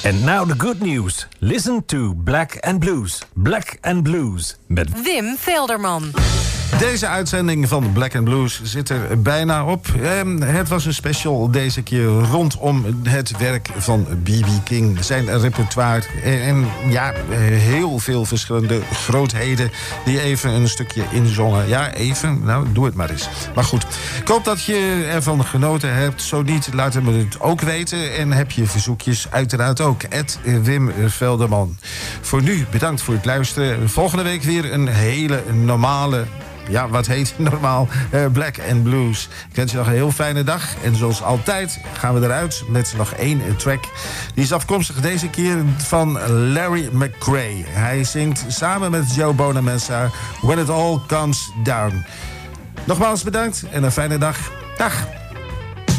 And now the good news. Listen to Black and Blues. Black and Blues met Wim Velderman. Deze uitzending van Black and Blues zit er bijna op. Het was een special deze keer rondom het werk van B.B. King. Zijn repertoire en ja, heel veel verschillende grootheden die even een stukje inzongen. Ja, even. Nou, doe het maar eens. Maar goed, ik hoop dat je ervan genoten hebt. Zo niet, laat me het ook weten. En heb je verzoekjes uiteraard ook. @Wim Velderman. Voor nu, bedankt voor het luisteren. Volgende week weer een hele normale... Ja, wat heet normaal? Black and Blues. Ik wens je nog een heel fijne dag. En zoals altijd gaan we eruit met nog 1 track. Die is afkomstig deze keer van Larry McCray. Hij zingt samen met Joe Bonamassa When It All Comes Down. Nogmaals bedankt en een fijne dag. Dag.